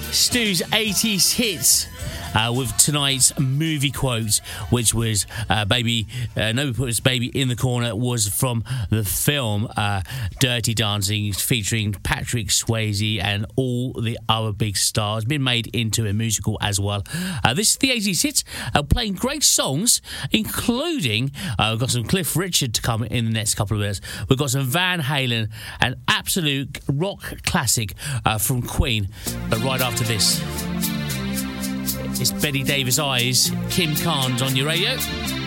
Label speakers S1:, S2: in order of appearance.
S1: Stu's 80s hits with tonight's movie quote, which was Baby, Nobody Put His Baby in the Corner, was from the film Dirty Dancing, featuring Patrick Swayze and all the other big stars. Been made into a musical as well. This is the 80s hits, playing great songs, including we've got some Cliff Richard to come in the next couple of minutes. We've got some Van Halen, an absolute rock classic from Queen. But right after this, it's Betty Davis Eyes, Kim Carnes on your radio.